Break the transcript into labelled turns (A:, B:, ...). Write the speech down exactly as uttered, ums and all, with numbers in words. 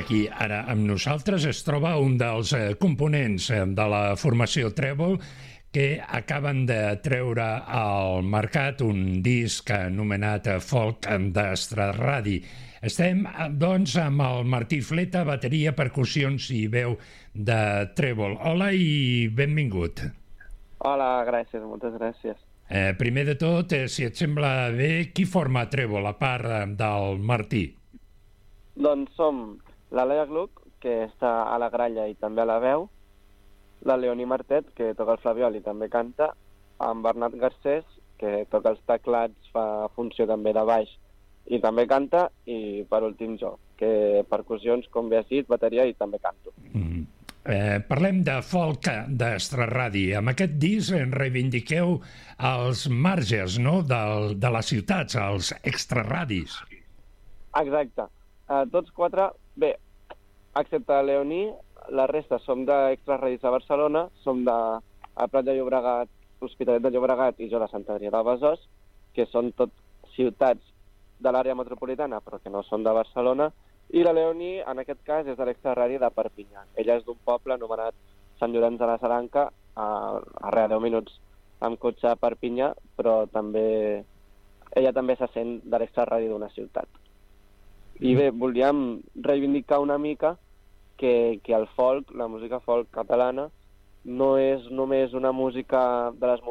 A: aquí ara amb nosaltres es troba un dels eh, components eh, de la formació Trèvol, que acaben de treure al mercat un disc anomenat Folk d'Estraradi. Estem, doncs, amb el Martí Fleta, bateria, percussions i veu de Trèvol. Hola i benvingut.
B: Hola, gràcies, moltes gràcies.
A: Eh, primer de tot, eh, si et sembla bé, qui forma Trèvol, a part eh, del Martí?
B: Doncs som la Leia Gluck, que està a la gralla i també a la veu, la Leonie Martet, que toca el flabiol i també canta, en Bernat Garcés, que toca els teclats, fa funció també de baix i també canta, i per últim jo, que percussions, com bé has dit, bateria i també canto.
A: Mm. Eh, parlem de folk d'Estraradi. Amb aquest disc en reivindiqueu els marges, no?, del, de les ciutats, els extraradis.
B: Exacte. Uh, tots quatre, bé, excepte la Leonie, la resta som d'extraradis de Barcelona, som de a Prat de Llobregat, Hospitalet de Llobregat i jo de Sant Adrià de Besòs, que són tot ciutats de l'àrea metropolitana, però que no són de Barcelona, i la Leonie, en aquest cas, és de l'extraradi de Perpinyà. Ella és d'un poble anomenat Sant Llorenç de la Salanca, a, a res, deu minuts amb cotxe a Perpinyà, però també ella també se sent de l'extraradi d'una ciutat. I bé, volíem reivindicar una mica que, que el folk, la música folk catalana, no és només una música de les